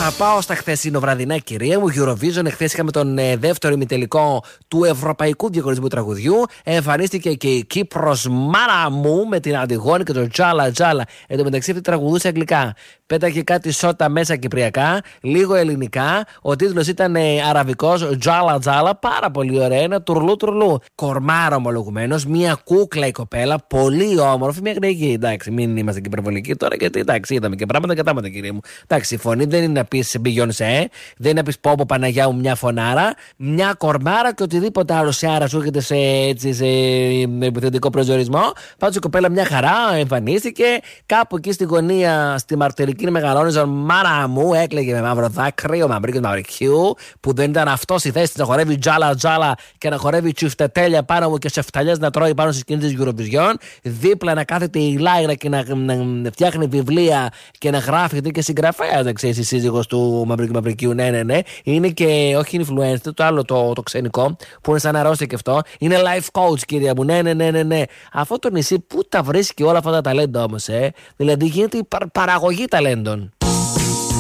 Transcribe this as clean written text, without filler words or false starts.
Θα πάω στα χθεσινοβραδινά, κυρία μου. Eurovision. Εχθές είχαμε τον δεύτερο ημιτελικό του Ευρωπαϊκού Διαγωνισμού Τραγουδιού. Εμφανίστηκε και η Κύπρος μάνα μου με την Αντιγόνη και τον Τζάλα Τζάλα. Εν τω μεταξύ αυτή τραγουδούσε αγγλικά. Πέταγε κάτι σώτα μέσα κυπριακά, λίγο ελληνικά. Ο τίτλος ήταν αραβικός, Τζάλα Τζάλα. Πάρα πολύ ωραία. Ένα τουρλού τουρλού. Κορμάρα ομολογουμένος. Μια κούκλα η κοπέλα. Πολύ όμορφη. Μια γυναική. Εντάξει, μην είμαστε και υπερβολικοί τώρα, γιατί εντάξει, είδαμε και πράγματα και τάματα, κύριε μου. Εντάξει, η φωνή δεν είναι να πει Beyoncé, δεν είναι να πει Πόπο Παναγιά μου μια φωνάρα. Μια κορμάρα και οτιδήποτε άλλο σε άρα σου έρχεται σε επιθετικό προσδιορισμό. Πάντως η κοπέλα μια χαρά εμφανίστηκε. Κάπου εκεί στη γωνία, στη Μαρτυρική μεγαλώνιζαν μάνα μου, έκλαιγε με μαύρο δάκρυ, ο Μαυρίκος Μαυρικιού, που δεν ήταν αυτό η θέση να χορεύει τζάλα τζάλα και να χορεύει τσουφτετέλια πάνω μου και σε φταλιές να τρώει πάνω στη σκηνή της Eurovision. Δίπλα να κάθεται η Λάιρα και να φτιάχνει βιβλία και να γράφει, γιατί και συγγραφέα, δεν ξέρει, η σύζυγος του Μαυρικιού. Ναι. Είναι και όχι influencer, το άλλο το ξενικό, που είναι σαν αρρώστια και αυτό. Είναι life coach, κυρία μου. Ναι. Αυτό το νησί, πού τα βρίσκει όλα αυτά τα ταλέντα όμως, Δηλαδή γίνεται η παραγωγή ταλέντων.